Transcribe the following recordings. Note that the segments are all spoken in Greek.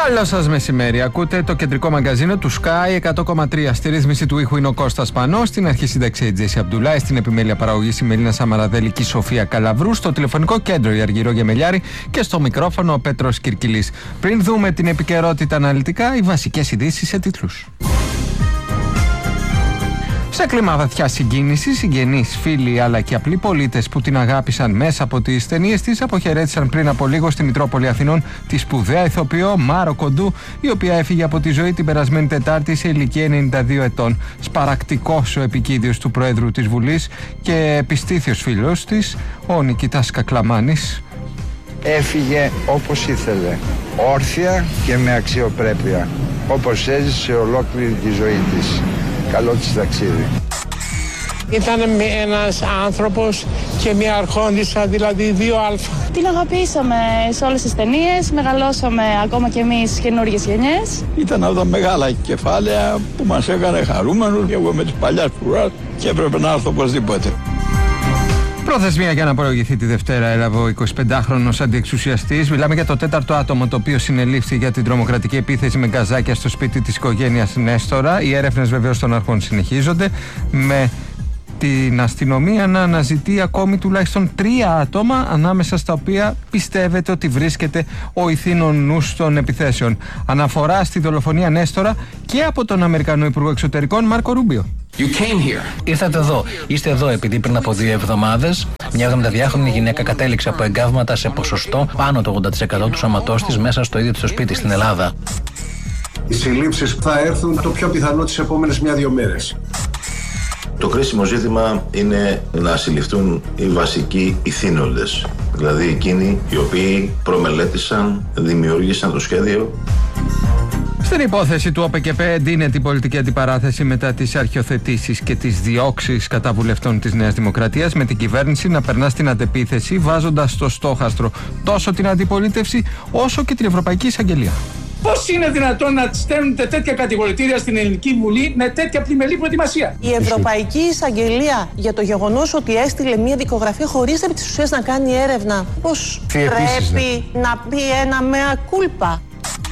Καλό σας μεσημέρι. Ακούτε το κεντρικό μαγκαζίνο του Sky 100,3. Στη ρύθμιση του ήχου είναι ο Κώστας Πανός. Στην αρχή σύνταξη η Τζέση Αμπτουλάη. Στην επιμέλεια παραγωγή η Μελίνα Σαμαραδέλη και η Σοφία Καλαβρού. Στο τηλεφωνικό κέντρο η Αργυρό Γεμελιάρη. Και στο μικρόφωνο ο Πέτρος Κυρκυλής. Πριν δούμε την επικαιρότητα αναλυτικά, οι βασικές ειδήσεις σε τίτλους. Σε κλίμα βαθιά συγκίνηση, συγγενείς, φίλοι αλλά και απλοί πολίτες που την αγάπησαν μέσα από τις ταινίες της αποχαιρέτησαν πριν από λίγο στη Μητρόπολη Αθηνών τη σπουδαία ηθοποιό Μάρο Κοντού, η οποία έφυγε από τη ζωή την περασμένη Τετάρτη σε ηλικία 92 ετών. Σπαρακτικός ο επικίδιος του Προέδρου της Βουλής και επιστήθιος φίλος της, ο Νικητάς Κακλαμάνης. Έφυγε όπως ήθελε, όρθια και με αξιοπρέπεια, όπως έζησε ολόκληρη τη ζωή της. Καλό της ταξίδι. Ήταν ένας άνθρωπος και μια αρχόντισσα, δηλαδή 2α. Την αγαπήσαμε σε όλες τις ταινίες, μεγαλώσαμε ακόμα και εμείς καινούργιες γενιές. Ήταν από τα μεγάλα κεφάλαια που μας έκανε χαρούμενους και εγώ με τις παλιάς φρουράς και έπρεπε να έρθω οπωσδήποτε. Προθεσμία για να προηγηθεί τη Δευτέρα έλαβε ο 25χρονος αντιεξουσιαστής. Μιλάμε για το τέταρτο άτομο το οποίο συνελήφθη για την τρομοκρατική επίθεση με γκαζάκια στο σπίτι της οικογένειας Νέστορα. Οι έρευνες βεβαίως των αρχών συνεχίζονται, με την αστυνομία να αναζητεί ακόμη τουλάχιστον 3 άτομα, ανάμεσα στα οποία πιστεύετε ότι βρίσκεται ο ηθήνων νους των επιθέσεων. Αναφορά στη δολοφονία Νέστορα και από τον Αμερικανό Υπουργό Εξωτερικών Μάρκο Ρούμπιο. Ήρθατε εδώ. Είστε εδώ επειδή πριν από 2 εβδομάδες μια 72χρονη γυναίκα κατέληξε από εγκάβματα σε ποσοστό πάνω το 80% του σώματός της μέσα στο ίδιο της σπίτι στην Ελλάδα. Οι συλλήψεις θα έρθουν το πιο πιθανό τις επόμενες 1-2 μέρες. Το κρίσιμο ζήτημα είναι να συλληφθούν οι βασικοί ηθήνοντες, δηλαδή εκείνοι οι οποίοι προμελέτησαν, δημιούργησαν το σχέδιο. Στην υπόθεση του ΟΠΕΚΕΠ εντείνεται την πολιτική αντιπαράθεση μετά τις αρχιοθετήσεις και τις διώξεις κατά βουλευτών της Νέας Δημοκρατίας, με την κυβέρνηση να περνά στην αντεπίθεση, βάζοντας στο στόχαστρο τόσο την αντιπολίτευση όσο και την Ευρωπαϊκή Εισαγγελία. Πώς είναι δυνατόν να στέλνετε τέτοια κατηγορητήρια στην Ελληνική Βουλή με τέτοια πλημελή προετοιμασία? Η Ευρωπαϊκή Εισαγγελία για το γεγονός ότι έστειλε μια δικογραφία χωρίς επί της ουσίας να κάνει έρευνα, πώς πρέπει να πει ένα mea culpa?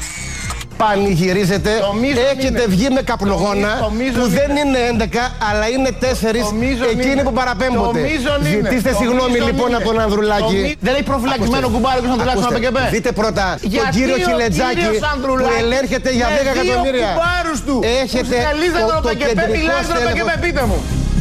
Πανηγυρίζετε, έχετε βγει με καπνογόνα που δεν είναι 11 αλλά είναι 4 εκείνοι που παραπέμπονται. Ζητήστε συγγνώμη λοιπόν από τον Ανδρουλάκη. Δεν έχει προφυλακισμένο κουμπάρι που να δουλάξει στον ΟΠΕΚΕΠ. Δείτε πρώτα τον κύριο Χιλετζάκη που ελέγχεται για 10 εκατομμύρια. Έχετε το κεντρικό στέλεχος.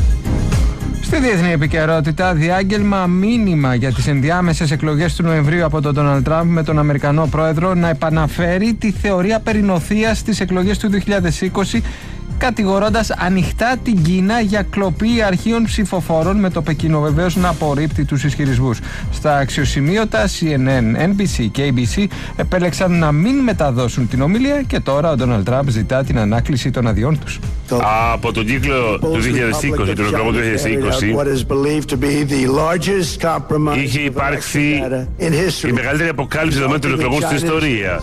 Στη διεθνή επικαιρότητα, διάγγελμα μήνυμα για τις ενδιάμεσες εκλογές του Νοεμβρίου από τον Ντόναλντ Τραμπ με τον Αμερικανό πρόεδρο να επαναφέρει τη θεωρία περινοθείας στις εκλογές του 2020, κατηγορώντας ανοιχτά την Κίνα για κλοπή αρχείων ψηφοφόρων, με το Πεκίνο βεβαίως να απορρίπτει τους ισχυρισμούς. Στα αξιοσημείωτα CNN, NBC και ABC επέλεξαν να μην μεταδώσουν την ομιλία και τώρα ο Ντόναλντ Τραμπ ζητά την ανάκληση των αδειών τους. Από τον κύκλο του 2020, τον εκλογό του 2020, είχε υπάρξει η μεγαλύτερη αποκάλυψη δεδομένων των εκλογών στην ιστορία.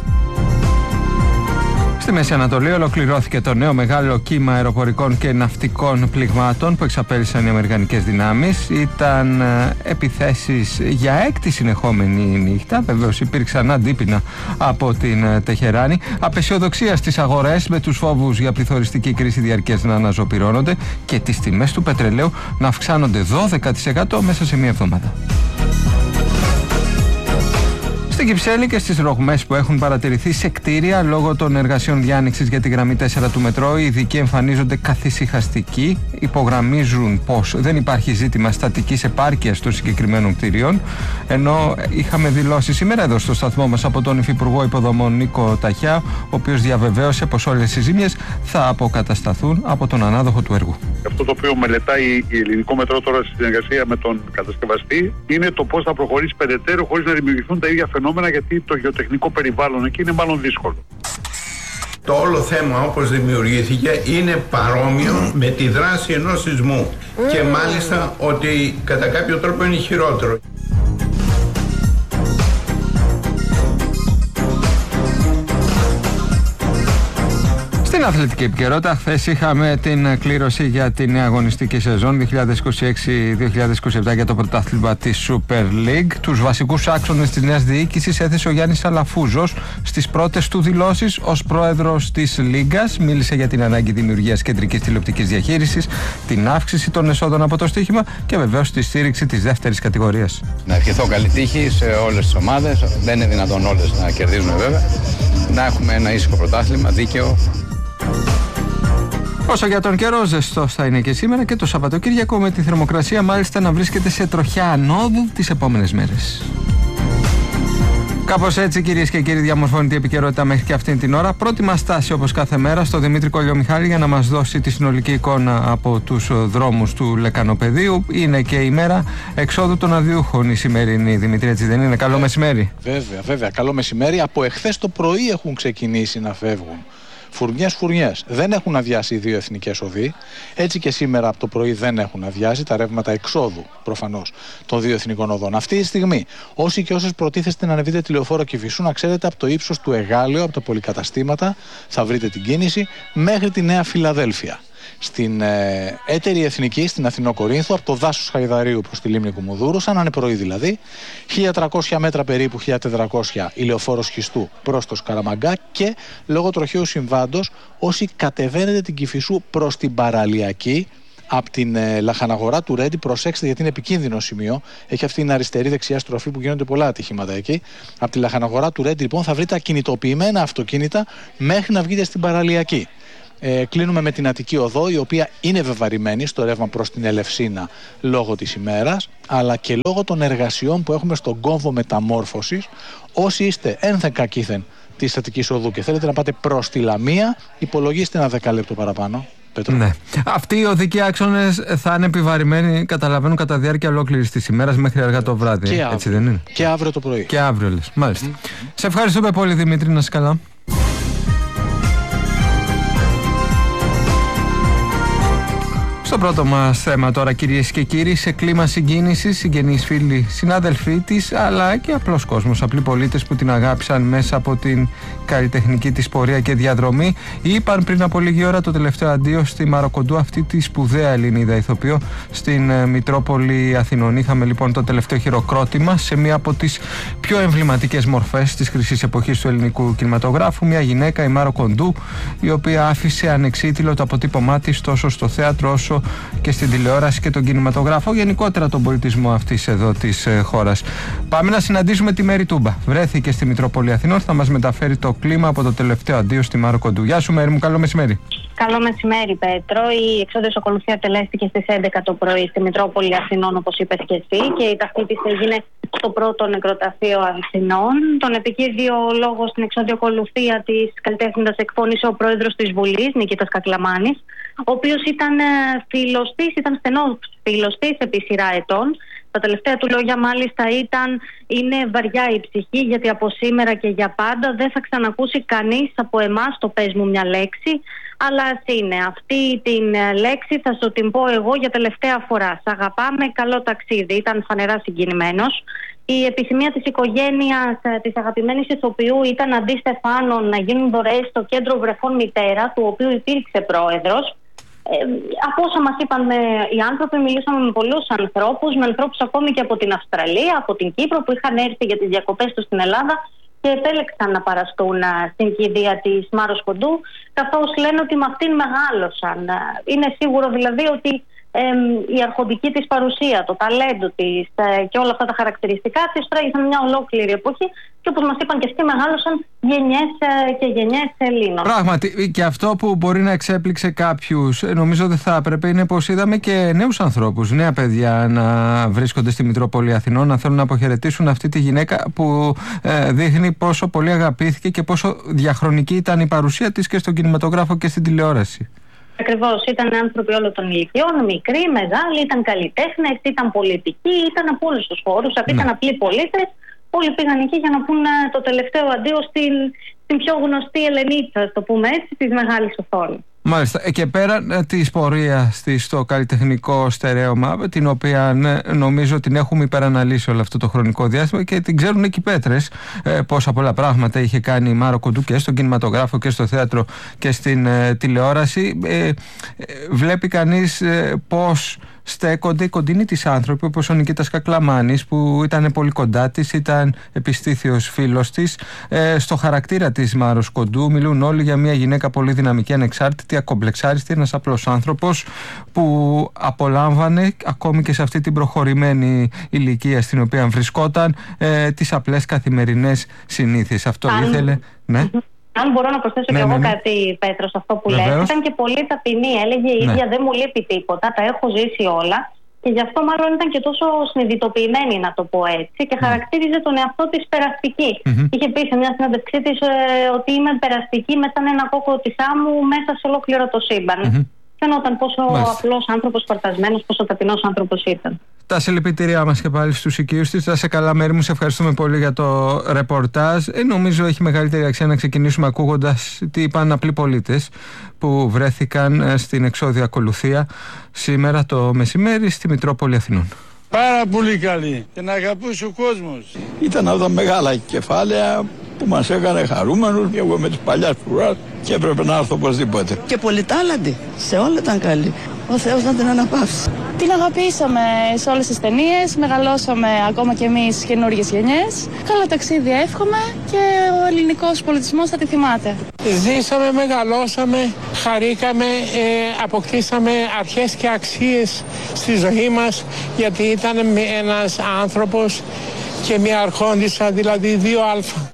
Στη Μέση Ανατολή ολοκληρώθηκε το νέο μεγάλο κύμα αεροπορικών και ναυτικών πληγμάτων που εξαπέλυσαν οι αμερικανικές δυνάμεις. Ήταν επιθέσεις για 6η συνεχόμενη νύχτα. Βεβαίως υπήρξαν αντίπεινα από την Τεχεράνη. Απεσιοδοξία στις αγορές, με τους φόβους για πληθωριστική κρίση διαρκές να αναζωπυρώνονται και τις τιμές του πετρελαίου να αυξάνονται 12% μέσα σε μία εβδομάδα. Στην Κυψέλη και στις ρογμές που έχουν παρατηρηθεί σε κτίρια λόγω των εργασιών διάνοιξης για τη γραμμή 4 του μετρό, οι ειδικοί εμφανίζονται καθησυχαστικοί. Υπογραμμίζουν πως δεν υπάρχει ζήτημα στατικής επάρκειας των συγκεκριμένων κτίριων, ενώ είχαμε δηλώσει σήμερα εδώ στο σταθμό μας από τον Υφυπουργό Υποδομών Νίκο Ταχιά, ο οποίος διαβεβαίωσε πως όλες οι ζήμιες θα αποκατασταθούν από τον ανάδοχο του έργου. Αυτό το οποίο μελετάει η Ελληνικό Μετρό τώρα στη συνεργασία με τον κατασκευαστή είναι το πώς θα προχωρήσει περαιτέρω χωρίς να δημιουργηθούν τα ίδια φαινόμενα, γιατί το γεωτεχνικό περιβάλλον εκεί είναι μάλλον δύσκολο. Το όλο θέμα όπως δημιουργήθηκε είναι παρόμοιο με τη δράση ενός σεισμού και μάλιστα ότι κατά κάποιο τρόπο είναι χειρότερο. Στην αθλητική επικαιρότητα, χθες είχαμε την κλήρωση για την νέα αγωνιστική σεζόν 2026-2027 για το πρωτάθλημα της Super League. Τους βασικούς άξονες της νέας διοίκησης έθεσε ο Γιάννης Αλαφούζος στις πρώτες του δηλώσεις ως πρόεδρος της Λίγκας. Μίλησε για την ανάγκη δημιουργίας κεντρικής τηλεοπτικής διαχείρισης, την αύξηση των εσόδων από το στοίχημα και βεβαίως τη στήριξη της δεύτερης κατηγορίας. Να ευχηθώ καλή τύχη σε όλες τις ομάδες. Δεν είναι δυνατόν όλες να κερδίζουν βέβαια. Να έχουμε ένα ήσυχο πρωτάθλημα, δίκαιο. Όσο για τον καιρό, ζεστός θα είναι και σήμερα και το Σαββατοκύριακο, με τη θερμοκρασία μάλιστα να βρίσκεται σε τροχιά ανόδου τις επόμενες μέρες. Κάπως έτσι, κυρίες και κύριοι, διαμορφώνεται η επικαιρότητα μέχρι και αυτήν την ώρα. Πρώτη μας στάση, όπως κάθε μέρα, στο Δημήτρη Κολιομιχάλη για να μας δώσει τη συνολική εικόνα από τους δρόμους του Λεκανοπεδίου. Είναι και η μέρα εξόδου των αδειούχων η σημερινή, Δημήτρη, έτσι δεν είναι? Καλό μεσημέρι. Βέβαια, καλό μεσημέρι. Από εχθές το πρωί έχουν ξεκινήσει να φεύγουν φουρνιές. Δεν έχουν αδειάσει οι δύο εθνικές οδοί. Έτσι και σήμερα από το πρωί δεν έχουν αδειάσει τα ρεύματα εξόδου προφανώς των δύο εθνικών οδών. Αυτή τη στιγμή, όσοι και όσες προτίθεστε να ανεβείτε τη λεωφόρο Κηφισού, να ξέρετε από το ύψος του Εγάλεω, από τα πολυκαταστήματα, θα βρείτε την κίνηση μέχρι τη Νέα Φιλαδέλφια. Στην έτερη εθνική, στην Αθηνό Κορίνθου, από το δάσος Χαϊδαρίου προς τη λίμνη Κουμουνδούρου, σαν να είναι πρωί δηλαδή, 1300 μέτρα περίπου, 1400 η λεωφόρος Χιστού προς το Σκαραμαγκά, και λόγω τροχαίου συμβάντος, όσοι κατεβαίνετε την Κηφισού προς την Παραλιακή, από την λαχαναγορά του Ρέντι, προσέξτε γιατί είναι επικίνδυνο σημείο. Έχει αυτή την αριστερή-δεξιά στροφή που γίνονται πολλά ατυχήματα εκεί. Από τη λαχαναγορά του Ρέντι, λοιπόν, θα βρείτε ακινητοποιημένα αυτοκίνητα μέχρι να βγείτε στην Παραλιακή. Κλείνουμε με την Αττική Οδό, η οποία είναι βεβαρημένη στο ρεύμα προς την Ελευσίνα λόγω της ημέρας, αλλά και λόγω των εργασιών που έχουμε στον κόμβο μεταμόρφωσης. Όσοι είστε ένθεν κακήθεν της Αττικής Οδού και θέλετε να πάτε προς τη Λαμία, υπολογίστε ένα 10 λεπτό παραπάνω. Πέτρο. Ναι. Αυτοί οι οδικοί άξονες θα είναι επιβαρημένοι, καταλαβαίνω, κατά διάρκεια ολόκληρης της ημέρας μέχρι αργά το βράδυ. Και έτσι δεν είναι? Και αύριο το πρωί. Και αύριο λες. Μάλιστα. Σε ευχαριστούμε πολύ, Δημήτρη, να είσαι καλά. Στο πρώτο μας θέμα τώρα, κυρίες και κύριοι, σε κλίμα συγκίνησης, συγγενείς, φίλοι, συνάδελφοί της, αλλά και απλός κόσμος, απλοί πολίτες που την αγάπησαν μέσα από την καλλιτεχνική της πορεία και διαδρομή, είπαν πριν από λίγη ώρα το τελευταίο αντίο στη Μαροκοντού, αυτή τη σπουδαία Ελληνίδα ηθοποιό στην Μητρόπολη Αθηνών. Είχαμε λοιπόν το τελευταίο χειροκρότημα σε μία από τις πιο εμβληματικές μορφές της χρυσής εποχής του ελληνικού κινηματογράφου, μια γυναίκα, η Μαροκοντού, η οποία άφησε ανεξίτηλο το αποτύπωμά της τόσο στο θέατρο όσο και στην τηλεόραση και τον κινηματογράφο, γενικότερα τον πολιτισμό αυτής εδώ της χώρας. Πάμε να συναντήσουμε τη Μέρη Τούμπα. Βρέθηκε στη Μητρόπολη Αθηνών, θα μας μεταφέρει το κλίμα από το τελευταίο αντίο στη Μαροκοντού. Γεια σου, Μέρη μου, καλό μεσημέρι. Καλό μεσημέρι, Πέτρο. Η εξόδιος ακολουθία τελέστηκε στις 11 το πρωί στη Μητρόπολη Αθηνών, όπως είπες και εσύ, και η ταυτή έγινε στο πρώτο νεκροταφείο Αθηνών. Τον επικίδιο λόγο στην εξόδιο ακολουθία της καλλιτέχνητας εκφώνησε ο πρόεδρος της Βουλής, Νικήτας Κακλαμάνης, ο οποίος ήταν ήταν στενός φίλος της επί σειρά ετών. Τα τελευταία του λόγια μάλιστα είναι βαριά η ψυχή, γιατί από σήμερα και για πάντα δεν θα ξανακούσει κανείς από εμάς το «πες μου μια λέξη», αλλά ας είναι. Αυτή την λέξη θα σου την πω εγώ για τελευταία φορά. Σ' αγαπάμε, καλό ταξίδι. Ήταν φανερά συγκινημένος. Η επιθυμία της οικογένειας της αγαπημένης ηθοποιού ήταν αντί Στεφάνων να γίνουν δωρεές στο κέντρο βρεφών μητέρα, του οποίου υπήρξε πρόεδρος. Από όσα μας είπαν οι άνθρωποι, μιλήσαμε με πολλούς ανθρώπους, με ανθρώπους ακόμη και από την Αυστραλία, από την Κύπρο, που είχαν έρθει για τις διακοπές τους στην Ελλάδα και επέλεξαν να παραστούν στην κηδεία της Μαροκοντού, καθώς λένε ότι με αυτήν μεγάλωσαν. Είναι σίγουρο δηλαδή ότι η αρχοντική της παρουσία, το ταλέντο της και όλα αυτά τα χαρακτηριστικά της τράγησαν μια ολόκληρη εποχή, και όπως μας είπαν και αυτοί, μεγάλωσαν γενιές και γενιές Ελλήνων. Πράγματι, και αυτό που μπορεί να εξέπληξε κάποιους, νομίζω δεν θα έπρεπε, είναι πως είδαμε και νέους ανθρώπους, νέα παιδιά να βρίσκονται στη Μητρόπολη Αθηνών, να θέλουν να αποχαιρετήσουν αυτή τη γυναίκα που δείχνει πόσο πολύ αγαπήθηκε και πόσο διαχρονική ήταν η παρουσία της και στον κινηματογράφο και στην τηλεόραση. Ακριβώς, ήταν άνθρωποι όλων των ηλικιών, μικροί, μεγάλοι, ήταν καλλιτέχνες, ήταν πολιτικοί, ήταν από όλους τους χώρους, ήταν απλοί πολίτες. Όλοι πήγαν εκεί για να πούν το τελευταίο αντίο στην πιο γνωστή Ελενίτσα, το πούμε έτσι, της μεγάλης οθόνης. Μάλιστα. Και πέραν της πορείας της στο καλλιτεχνικό στερέωμα, την οποία νομίζω την έχουμε υπεραναλύσει όλο αυτό το χρονικό διάστημα και την ξέρουν εκεί πέτρες πόσα πολλά πράγματα είχε κάνει η Μάρο Κοντού και στον κινηματογράφο και στο θέατρο και στην τηλεόραση. Βλέπει κανείς πώς στέκονται οι κοντινοί της άνθρωποι, όπως ο Νικήτας Κακλαμάνης, που ήταν πολύ κοντά της, ήταν επιστήθιος φίλος της. Στο χαρακτήρα της Μάρος Κοντού μιλούν όλοι για μια γυναίκα πολύ δυναμική, ανεξάρτητη, ακομπλεξάριστη, ένας απλός άνθρωπος που απολάμβανε ακόμη και σε αυτή την προχωρημένη ηλικία στην οποία βρισκόταν τις απλές καθημερινές συνήθειες. Αυτό ήθελε. Ναι. Αν μπορώ να προσθέσω κι εγώ κάτι, Πέτρο, σε αυτό που λέει. Ήταν και πολύ ταπεινή. Έλεγε η ίδια: δεν μου λείπει τίποτα, τα έχω ζήσει όλα. Και γι' αυτό μάλλον ήταν και τόσο συνειδητοποιημένη, να το πω έτσι, και χαρακτήριζε τον εαυτό της περαστική. Είχε πει σε μια συνέντευξή της ότι είμαι περαστική με σαν ένα κόκκο της άμμου μέσα σε ολόκληρο το σύμπαν. Φαινόταν πόσο απλός άνθρωπος, σπαρτασμένος, πόσο ταπεινός άνθρωπος ήταν. Τα συλληπιτήριά μας και πάλι στους οικείους της. Θα σε καλά, Μέρη μου, σε ευχαριστούμε πολύ για το ρεπορτάζ. Νομίζω έχει μεγαλύτερη αξία να ξεκινήσουμε ακούγοντας τι είπαν απλοί πολίτες που βρέθηκαν στην εξώδια ακολουθία σήμερα το μεσημέρι στη Μητρόπολη Αθηνών. Πάρα πολύ καλή και να αγαπούσε ο κόσμος. Ήταν από τα μεγάλα κεφάλαια που μας έκανε χαρούμενους, και εγώ με τις παλιάς φρουράς και έπρεπε να έρθω οπωσδήποτε. Και πολυτάλαντη, σε όλα ήταν καλή. Ο Θεός να την αναπαύσει. Την αγαπήσαμε σε όλες τις ταινίες, μεγαλώσαμε ακόμα κι εμείς καινούργιες γενιές. Καλό ταξίδι εύχομαι και ο ελληνικός πολιτισμός θα τη θυμάται. Ζήσαμε, μεγαλώσαμε, χαρήκαμε, αποκτήσαμε αρχές και αξίες στη ζωή μας, γιατί ήταν ένας άνθρωπος και μια αρχόντισσα, δηλαδή 2α.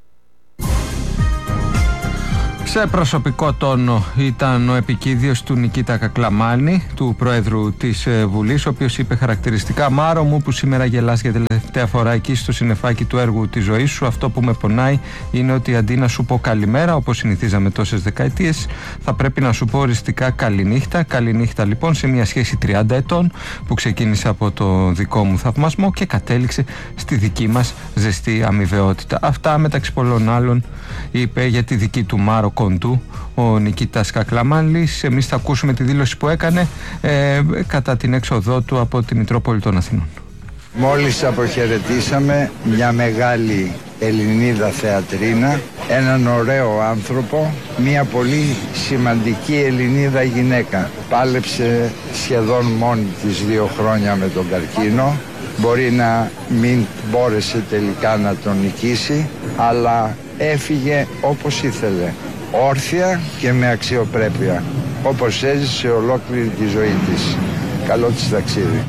Σε προσωπικό τόνο ήταν ο επικίδιος του Νικήτα Κακλαμάνη, του Προέδρου της Βουλής, ο οποίος είπε χαρακτηριστικά: Μάρο μου, που σήμερα γελάς για τελευταία φορά εκεί στο συννεφάκι του έργου της ζωής σου, αυτό που με πονάει είναι ότι αντί να σου πω καλημέρα, όπως συνηθίζαμε τόσες δεκαετίες, θα πρέπει να σου πω οριστικά καληνύχτα. Καληνύχτα λοιπόν σε μια σχέση 30 ετών που ξεκίνησε από το δικό μου θαυμασμό και κατέληξε στη δική μας ζεστή αμοιβαιότητα. Αυτά μεταξύ πολλών άλλων είπε για τη δική του Μάρο Κοντού ο Νικήτας Κακλαμάνης. Εμείς θα ακούσουμε τη δήλωση που έκανε κατά την έξοδό του από τη Μητρόπολη των Αθηνών. Μόλις αποχαιρετήσαμε μια μεγάλη Ελληνίδα θεατρίνα, έναν ωραίο άνθρωπο, μια πολύ σημαντική Ελληνίδα γυναίκα. Πάλεψε σχεδόν μόνη της 2 χρόνια με τον καρκίνο. Μπορεί να μην μπόρεσε τελικά να τον νικήσει, αλλά έφυγε όπως ήθελε, όρθια και με αξιοπρέπεια, όπως έζησε ολόκληρη τη ζωή της. Καλό της ταξίδι.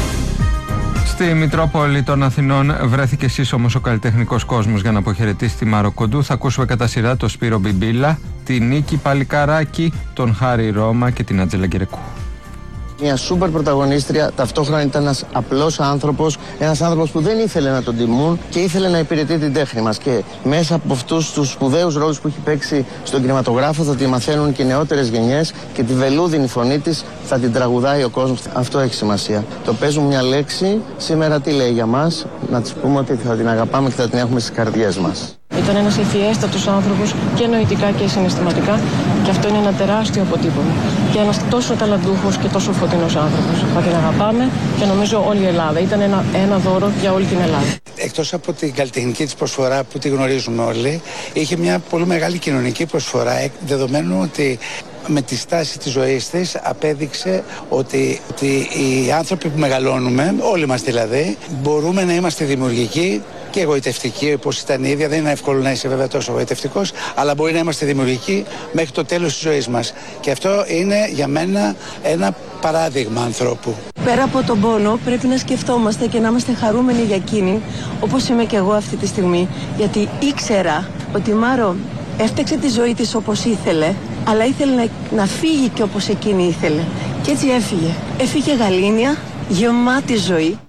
Στη Μητρόπολη των Αθηνών βρέθηκε σύσσωμος ο καλλιτεχνικός κόσμος για να αποχαιρετήσει τη Μάρο Κοντού. Θα ακούσουμε κατά σειρά το Σπύρο Μπιμπίλα, τη Νίκη Παλικαράκη, τον Χάρη Ρώμα και την Άντζελα Γκερεκού. Μια σούπερ πρωταγωνίστρια, ταυτόχρονα ήταν ένας απλός άνθρωπος, ένας άνθρωπος που δεν ήθελε να τον τιμούν και ήθελε να υπηρετεί την τέχνη μας. Και μέσα από αυτούς τους σπουδαίους ρόλους που έχει παίξει στον κινηματογράφο θα τη μαθαίνουν και οι νεότερες γενιές και τη βελούδινη φωνή της θα την τραγουδάει ο κόσμος. Αυτό έχει σημασία. Το παίζουν μια λέξη, σήμερα τι λέει για μας, να της πούμε ότι θα την αγαπάμε και θα την έχουμε στις καρδιές μας. Ήταν ένας ευφιέστατος άνθρωπος και νοητικά και συναισθηματικά και αυτό είναι ένα τεράστιο αποτύπωμα. Και ένας τόσο ταλαντούχος και τόσο φωτεινός άνθρωπος. Θα την αγαπάμε και νομίζω όλη η Ελλάδα. Ήταν ένα δώρο για όλη την Ελλάδα. Εκτός από την καλλιτεχνική της προσφορά που τη γνωρίζουμε όλοι, είχε μια πολύ μεγάλη κοινωνική προσφορά, δεδομένου ότι με τη στάση της ζωής της απέδειξε ότι οι άνθρωποι που μεγαλώνουμε, όλοι μας δηλαδή, μπορούμε να είμαστε δημιουργικοί και εγωιτευτικοί, όπως ήταν η ίδια. Δεν είναι εύκολο να είσαι βέβαια τόσο εγωιτευτικός, αλλά μπορεί να είμαστε δημιουργικοί μέχρι το τέλος της ζωής μας. Και αυτό είναι για μένα ένα παράδειγμα ανθρώπου. Πέρα από τον πόνο πρέπει να σκεφτόμαστε και να είμαστε χαρούμενοι για εκείνη, όπως είμαι και εγώ αυτή τη στιγμή, γιατί ήξερα ότι η Μάρο έφτιαξε τη ζωή της όπως ήθελε, αλλά ήθελε να φύγει και όπως εκείνη ήθελε. Και έτσι έφυγε. Έφυγε γαλήνια, γεμάτη ζωή.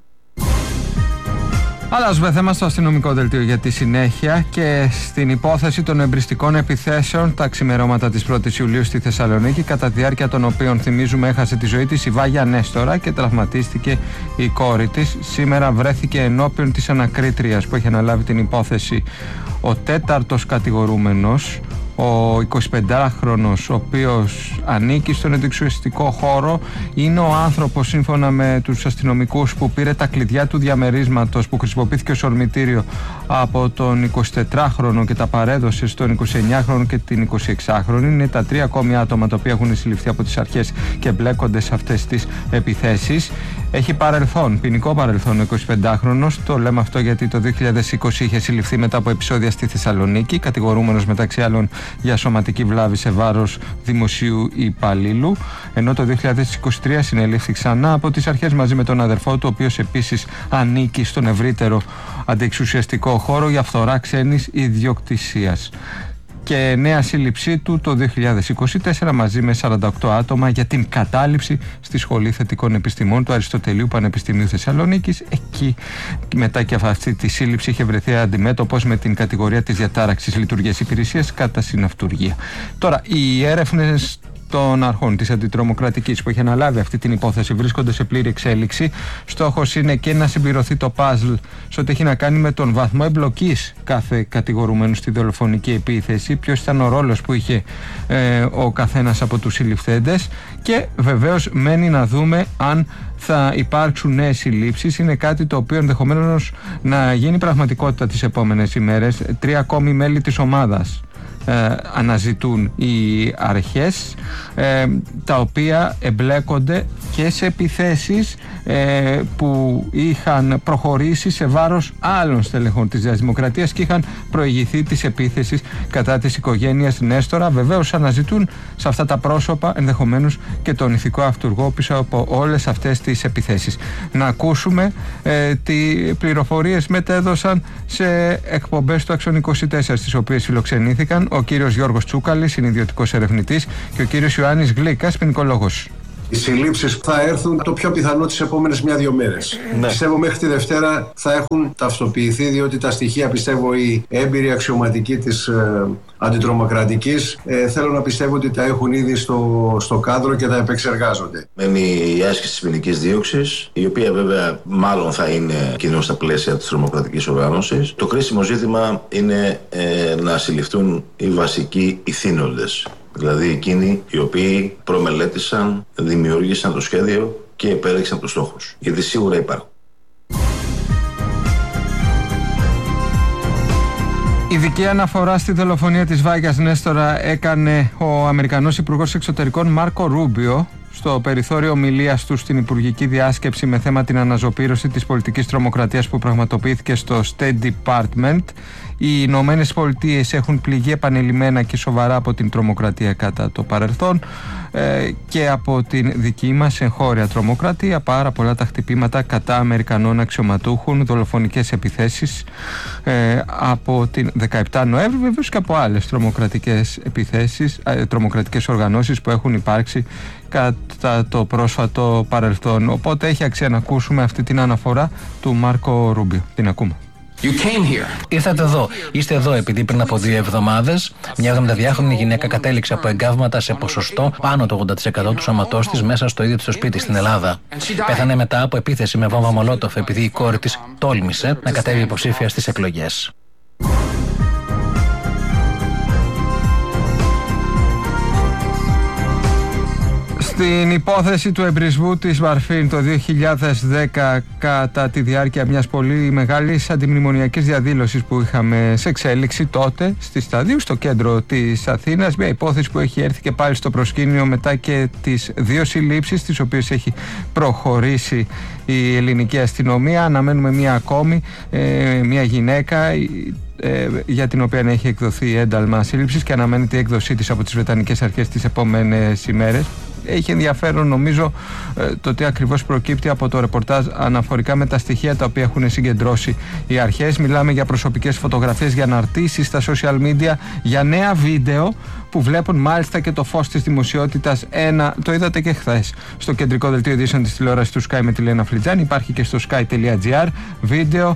Αλλάζουμε θέμα στο αστυνομικό δελτίο για τη συνέχεια και στην υπόθεση των εμπριστικών επιθέσεων τα ξημερώματα της 1ης Ιουλίου στη Θεσσαλονίκη, κατά τη διάρκεια των οποίων, θυμίζουμε, έχασε τη ζωή της η Βάγια Νέστορα και τραυματίστηκε η κόρη της. Σήμερα βρέθηκε ενώπιον της ανακρίτριας που έχει αναλάβει την υπόθεση ο 4ος κατηγορούμενος, Ο 25χρονος, ο οποίος ανήκει στον εξουσιαστικό χώρο, είναι ο άνθρωπος, σύμφωνα με τους αστυνομικούς, που πήρε τα κλειδιά του διαμερίσματος που χρησιμοποιήθηκε ως ορμητήριο από τον 24χρονο και τα παρέδωσε στον 29χρονο και την 26χρονη. Είναι τα 3 ακόμη άτομα τα οποία έχουν συλληφθεί από τις αρχές και μπλέκονται σε αυτές τις επιθέσεις. Έχει παρελθόν, ποινικό παρελθόν ο 25χρονος. Το λέμε αυτό γιατί το 2020 είχε συλληφθεί μετά από επεισόδια στη Θεσσαλονίκη, κατηγορούμενος μεταξύ άλλων για σωματική βλάβη σε βάρος δημοσίου υπαλλήλου. Ενώ το 2023 συνελήφθη ξανά από τις αρχές μαζί με τον αδερφό του, ο οποίος επίσης ανήκει στον ευρύτερο αντιεξουσιαστικό χώρο για φθορά ξένης ιδιοκτησίας. Και νέα σύλληψή του το 2024 μαζί με 48 άτομα για την κατάληψη στη Σχολή Θετικών Επιστημών του Αριστοτελείου Πανεπιστημίου Θεσσαλονίκης. Εκεί μετά και αυτή τη σύλληψη είχε βρεθεί αντιμέτωπος με την κατηγορία της διατάραξης λειτουργίας υπηρεσίας κατά συναυτουργία. Τώρα, οι έρευνες των αρχών της αντιτρομοκρατικής που έχει αναλάβει αυτή την υπόθεση βρίσκονται σε πλήρη εξέλιξη. Στόχος είναι και να συμπληρωθεί το παζλ σε ό,τι έχει να κάνει με τον βαθμό εμπλοκής κάθε κατηγορουμένου στη δολοφονική επίθεση, ποιος ήταν ο ρόλος που είχε ο καθένας από τους συλληφθέντες, και βεβαίως μένει να δούμε αν θα υπάρξουν νέες συλλήψεις. Είναι κάτι το οποίο ενδεχομένως να γίνει πραγματικότητα τις επόμενες ημέρες. 3 ακόμη μέλη της ομάδας αναζητούν οι αρχές, τα οποία εμπλέκονται και σε επιθέσεις που είχαν προχωρήσει σε βάρος άλλων στελεχών της Νέας Δημοκρατίας και είχαν προηγηθεί της επίθεσης κατά της οικογένειας Νέστορα. Βεβαίως αναζητούν σε αυτά τα πρόσωπα ενδεχομένως και τον ηθικό αυτούργο πίσω από όλες αυτές τις επιθέσεις. Να ακούσουμε τι πληροφορίες μετέδωσαν σε εκπομπές του Άξον 24, στις οποίες φιλοξενήθηκαν ο κύριος Γιώργος Τσούκαλης, είναι ιδιωτικός ερευνητής, και ο κύριος Ιωάννης Γλίκας, ποινικολόγος. Οι συλλήψεις θα έρθουν το πιο πιθανό τις επόμενες 1-2 μέρες. Ναι. Πιστεύω μέχρι τη Δευτέρα θα έχουν ταυτοποιηθεί, διότι τα στοιχεία, πιστεύω, οι έμπειροι αξιωματικοί της αντιτρομοκρατικής θέλω να πιστεύω ότι τα έχουν ήδη στο κάδρο και τα επεξεργάζονται. Μένει η άσκηση της ποινικής δίωξης, η οποία βέβαια μάλλον θα είναι κοινώς στα πλαίσια της τρομοκρατικής οργάνωσης. Το κρίσιμο ζήτημα είναι να συλληφθούν οι βασικοί ηθήνοντες. Δηλαδή εκείνοι οι οποίοι προμελέτησαν, δημιούργησαν το σχέδιο και επέλεξαν τους στόχους. Γιατί σίγουρα υπάρχουν. Ειδική αναφορά στη δολοφονία της Βάγιας Νέστορα έκανε ο Αμερικανός Υπουργός Εξωτερικών Μάρκο Ρούμπιο στο περιθώριο ομιλίας του στην Υπουργική Διάσκεψη με θέμα την αναζωπήρωση της πολιτικής τρομοκρατίας που πραγματοποιήθηκε στο State Department. Οι Ηνωμένες Πολιτείες έχουν πληγεί επανειλημμένα και σοβαρά από την τρομοκρατία κατά το παρελθόν και από την δική μας εγχώρια τρομοκρατία. Πάρα πολλά τα χτυπήματα κατά Αμερικανών αξιωματούχων, δολοφονικές επιθέσεις από την 17 Νοέμβρη, βεβαίως και από άλλες τρομοκρατικές επιθέσεις, τρομοκρατικές οργανώσεις που έχουν υπάρξει κατά το πρόσφατο παρελθόν. Οπότε έχει αξία να ακούσουμε αυτή την αναφορά του Μάρκο Ρούμπιο. Την ακούμε. Ήρθατε εδώ. Είστε εδώ επειδή πριν από 2 εβδομάδες μια 72χρονη γυναίκα κατέληξε από εγκάβματα σε ποσοστό πάνω το 80% του σώματός της μέσα στο ίδιο της το σπίτι στην Ελλάδα. Πέθανε μετά από επίθεση με βόμβα Μολότοφ επειδή η κόρη της τόλμησε να κατέβει υποψήφια στις εκλογές. Στην υπόθεση του εμπρισμού της Μαρφίν το 2010, κατά τη διάρκεια μιας πολύ μεγάλης αντιμνημονιακής διαδήλωσης που είχαμε σε εξέλιξη τότε στη Σταδίου, στο κέντρο της Αθήνας, μια υπόθεση που έχει έρθει και πάλι στο προσκήνιο μετά και τις 2 συλλήψεις τις οποίες έχει προχωρήσει η ελληνική αστυνομία. Αναμένουμε μια ακόμη, μια γυναίκα για την οποία έχει εκδοθεί ένταλμα σύλληψης και αναμένεται η έκδοσή της από τις Βρετανικές αρχές τις επόμενες ημέρες. Έχει ενδιαφέρον νομίζω το τι ακριβώς προκύπτει από το ρεπορτάζ αναφορικά με τα στοιχεία τα οποία έχουν συγκεντρώσει οι αρχές. Μιλάμε για προσωπικές φωτογραφίες, για αναρτήσεις στα social media, για νέα βίντεο που βλέπουν μάλιστα και το φως της δημοσιότητας. Το είδατε και χθες στο κεντρικό δελτίο ειδήσεων της τηλεόρασης του Sky με τη Λένα Φλιτζάνη. Υπάρχει και στο sky.gr βίντεο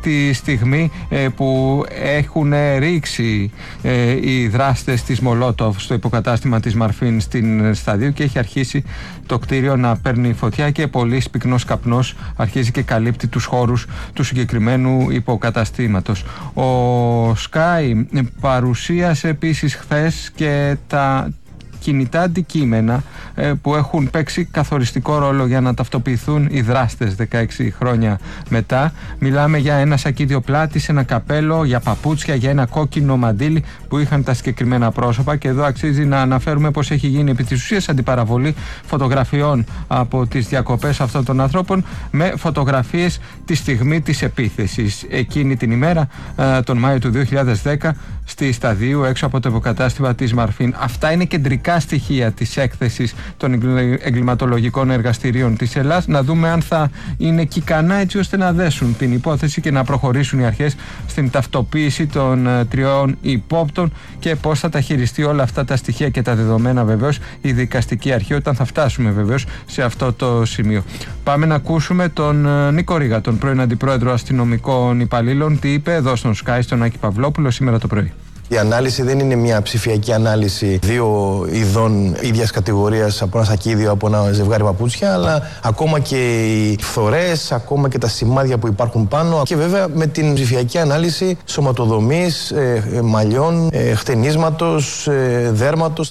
τη στιγμή που έχουν ρίξει οι δράστες της Μολότοφ στο υποκατάστημα της Μαρφίν στην Σταδίου και έχει αρχίσει το κτίριο να παίρνει φωτιά και πολύ πυκνός καπνός αρχίζει και καλύπτει τους χώρους του συγκεκριμένου υποκαταστήματος. Ο Sky παρουσίασε επίσης χθες και τα κινητά αντικείμενα που έχουν παίξει καθοριστικό ρόλο για να ταυτοποιηθούν οι δράστες 16 χρόνια μετά. Μιλάμε για ένα σακίδιο πλάτης, ένα καπέλο, για παπούτσια, για ένα κόκκινο μαντίλι που είχαν τα συγκεκριμένα πρόσωπα, και εδώ αξίζει να αναφέρουμε πως έχει γίνει επί της ουσίας αντιπαραβολή φωτογραφιών από τις διακοπές αυτών των ανθρώπων με φωτογραφίες τη στιγμή της επίθεσης εκείνη την ημέρα, τον Μάιο του 2010, στη Σταδίου έξω από το υποκατάστημα της Μαρφίν. Αυτά είναι κεντρικά στοιχεία της έκθεσης των εγκληματολογικών εργαστηρίων της Ελλάδας. Να δούμε αν θα είναι ικανά έτσι ώστε να δέσουν την υπόθεση και να προχωρήσουν οι αρχές στην ταυτοποίηση των τριών υπόπτων και πώς θα τα χειριστεί όλα αυτά τα στοιχεία και τα δεδομένα βεβαίως η δικαστική αρχή όταν θα φτάσουμε βεβαίως σε αυτό το σημείο. Πάμε να ακούσουμε τον Νίκο Ρίγα, τον πρώην Αντιπρόεδρο Αστυνομικών Υπαλλήλων, τι είπε εδώ στον Sky, στον Άκη Παυλόπουλο σήμερα το πρωί. Η ανάλυση δεν είναι μια ψηφιακή ανάλυση δύο ειδών ίδιας κατηγορίας, από ένα σακίδιο, από ένα ζευγάρι παπούτσια, αλλά ακόμα και οι φθορές, ακόμα και τα σημάδια που υπάρχουν πάνω, και βέβαια με την ψηφιακή ανάλυση σωματοδομής, μαλλιών, χτενίσματος, δέρματος.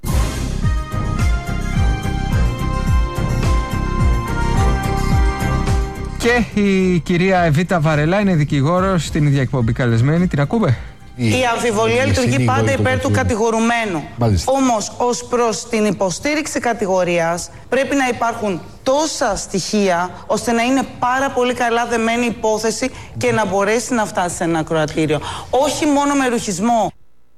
Και η κυρία Εβίτα Βαρελά είναι δικηγόρος στην ίδια εκπομπή καλεσμένη. Την ακούμε? Η αμφιβολία λειτουργεί πάντα υπέρ του κατηγορουμένου. Όμως, ως προς την υποστήριξη κατηγορίας, πρέπει να υπάρχουν τόσα στοιχεία ώστε να είναι πάρα πολύ καλά δεμένη υπόθεση και να μπορέσει να φτάσει σε ένα ακροατήριο. Όχι μόνο με ρουχισμό.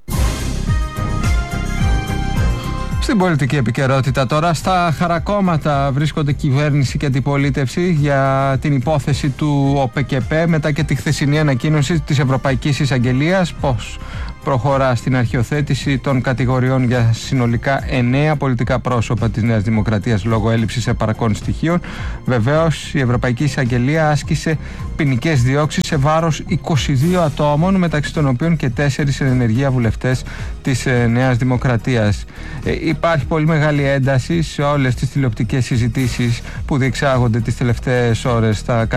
Στην πολιτική επικαιρότητα τώρα, στα χαρακόμματα βρίσκονται κυβέρνηση και αντιπολίτευση για την υπόθεση του ΟΠΚΠ μετά και τη χθεσινή ανακοίνωση της Ευρωπαϊκής Εισαγγελίας πως προχωρά στην αρχιοθέτηση των κατηγοριών για συνολικά 9 πολιτικά πρόσωπα της Νέας Δημοκρατίας λόγω έλλειψης επαρκών στοιχείων. Βεβαίως η Ευρωπαϊκή Εισαγγελία άσκησε ποινικές διώξεις σε βάρος 22 ατόμων, μεταξύ των οποίων και 4 ενεργεία βουλευτές της Νέας Δημοκρατίας. Υπάρχει πολύ μεγάλη ένταση σε όλες τις τηλεοπτικές συζητήσεις που διεξάγονται τις τελευταίες ώρες στα